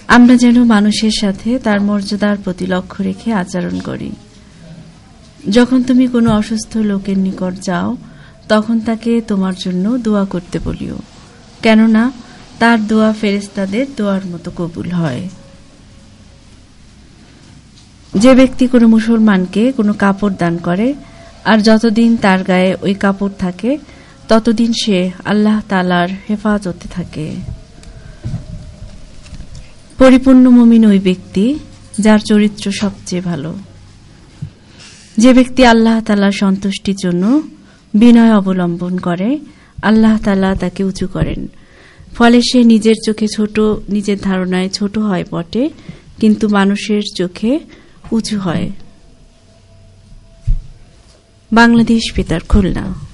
আমরা যেন মানুষের সাথে তার মর্যাদার প্রতি লক্ষ্য রেখে আচরণ করি। যখন তুমি কোনো অসুস্থ লোকের নিকট যাও তখন তাকে তোমার জন্য দোয়া করতে বলিও, কেননা তার দোয়া ফেরেশতাদের দোয়ার মতো কবুল হয়। যে ব্যক্তি কোনো মুসলমানকে কোনো কাপড় দান করে আর যতদিন তার গায়ে ওই কাপড় থাকে ততদিন সে আল্লাহ তাআলার হেফাজতে থাকে। পরিপূর্ণ মুমিন ওই ব্যক্তি যার চরিত্র সবচেয়ে ভালো। যে ব্যক্তি আল্লাহ তাআলার সন্তুষ্টির জন্য বিনয় অবলম্বন করে আল্লাহ তাআলা তাকে উঁচু করেন, ফলে সে নিজের চোখে ছোট, নিজের ধারণায় ছোট হয় বটে, কিন্তু মানুষের চোখে উঁচু হয়। বাংলাদেশ বেতার, খুলনা।